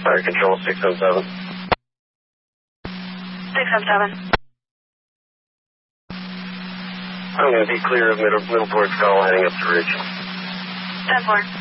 Fire control 617. 617. I'm going to be clear of Middleport call heading up to Ridge. 10-4.